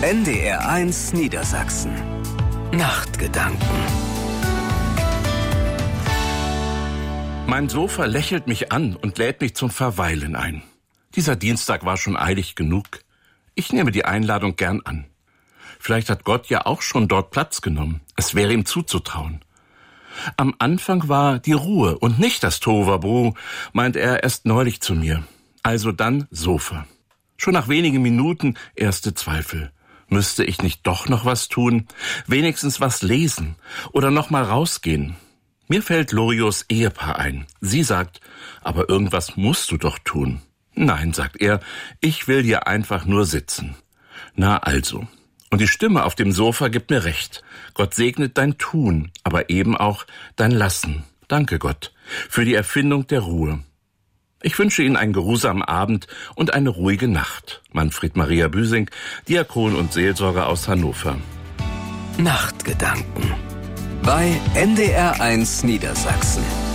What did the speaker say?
NDR1 Niedersachsen. Nachtgedanken. Mein Sofa lächelt mich an und lädt mich zum Verweilen ein. Dieser Dienstag war schon eilig genug. Ich nehme die Einladung gern an. Vielleicht hat Gott ja auch schon dort Platz genommen. Es wäre ihm zuzutrauen. Am Anfang war die Ruhe und nicht das Tohuwabohu, meint er erst neulich zu mir. Also dann Sofa. Schon nach wenigen Minuten erste Zweifel. Müsste ich nicht doch noch was tun? Wenigstens was lesen oder noch mal rausgehen? Mir fällt Lorios Ehepaar ein. Sie sagt, aber irgendwas musst du doch tun. Nein, sagt er, ich will hier einfach nur sitzen. Na also. Und die Stimme auf dem Sofa gibt mir recht. Gott segnet dein Tun, aber eben auch dein Lassen. Danke Gott für die Erfindung der Ruhe. Ich wünsche Ihnen einen geruhsamen Abend und eine ruhige Nacht. Manfred Maria Büsing, Diakon und Seelsorger aus Hannover. Nachtgedanken bei NDR1 Niedersachsen.